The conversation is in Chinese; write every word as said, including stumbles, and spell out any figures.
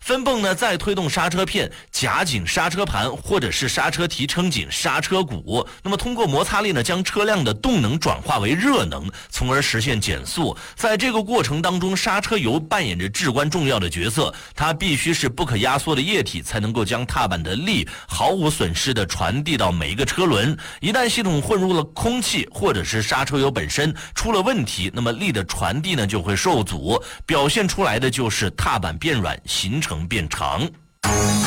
分泵呢再推动刹车片夹紧刹车盘，或者是刹车提撑紧刹车鼓，那么通过摩擦力呢将车辆的动能转化为热能，从而实现减速。在这个过程当中，刹车油扮演着至关重要的角色，它必须是不可压缩的液体，才能够将踏板的力毫无损失地传递到每一个车轮。一旦系统混入了空气或者是刹车油本身出了问题，那么力的传递呢就会受阻，表现出来的就是踏板变软，行程变长。